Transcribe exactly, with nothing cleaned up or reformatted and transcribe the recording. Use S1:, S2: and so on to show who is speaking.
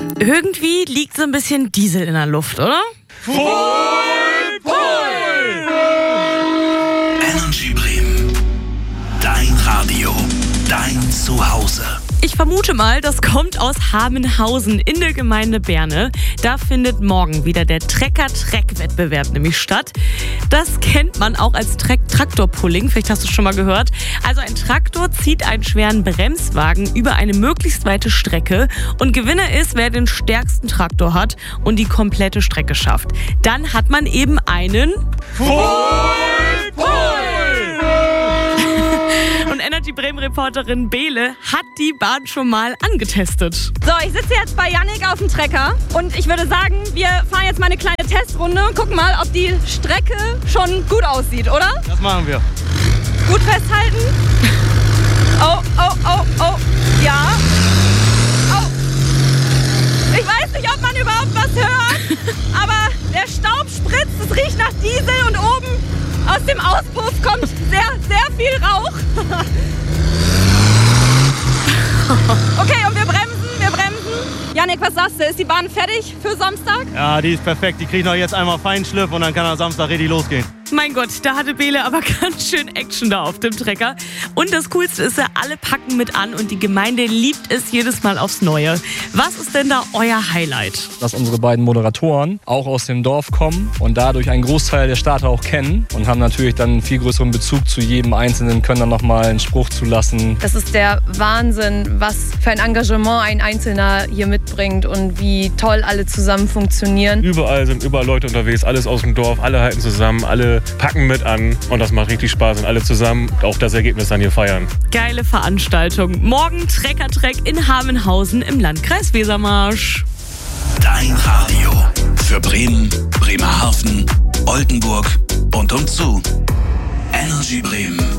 S1: Irgendwie liegt so ein bisschen Diesel in der Luft, oder?
S2: Voll, voll!
S3: Energy Bremen. Dein Radio, dein Zuhause.
S1: Ich vermute mal, das kommt aus Hamenhausen in der Gemeinde Berne. Da findet morgen wieder der Trecker-Treck-Wettbewerb nämlich statt. Das kennt man auch als Traktor-Pulling, vielleicht hast du es schon mal gehört. Also ein Traktor zieht einen schweren Bremswagen über eine möglichst weite Strecke und Gewinner ist, wer den stärksten Traktor hat und die komplette Strecke schafft. Dann hat man eben einen
S2: Voll, voll!
S1: Und Energy Bremen-Reporterin Bele hat die Bahn schon mal angetestet.
S4: So, ich sitze jetzt bei Yannick auf dem Trecker und ich würde sagen, wir fahren jetzt mal eine kleine Testrunde und gucken mal, ob die Strecke schon gut aussieht, oder?
S2: Das machen wir.
S4: Gut festhalten. Oh, oh, oh, oh. Ja. Oh. Ich weiß nicht, ob man überhaupt was hört, aber der Staub spritzt, es riecht nach Diesel und oben aus dem Auspuff kommt sehr, sehr viel Rauch. Okay, und wir bremsen, wir bremsen. Yannick, was sagst du? Ist die Bahn fertig für Samstag?
S2: Ja, die ist perfekt. Die kriegt noch jetzt einmal Feinschliff und dann kann am Samstag richtig losgehen.
S1: Mein Gott, da hatte Bele aber ganz schön Action da auf dem Trecker. Und das Coolste ist ja, alle packen mit an und die Gemeinde liebt es jedes Mal aufs Neue. Was ist denn da euer Highlight?
S5: Dass unsere beiden Moderatoren auch aus dem Dorf kommen und dadurch einen Großteil der Starter auch kennen und haben natürlich dann einen viel größeren Bezug zu jedem Einzelnen, können dann nochmal einen Spruch zulassen.
S6: Das ist der Wahnsinn, was für ein Engagement ein Einzelner hier mitbringt und wie toll alle zusammen funktionieren.
S7: Überall sind überall Leute unterwegs, alles aus dem Dorf, alle halten zusammen, alle packen mit an und das macht richtig Spaß und alle zusammen auch das Ergebnis dann hier feiern.
S1: Geile Veranstaltung. Morgen Trecker-Treck in Hamenhausen im Landkreis Wesermarsch.
S3: Dein Radio für Bremen, Bremerhaven, Oldenburg und umzu. Energy Bremen.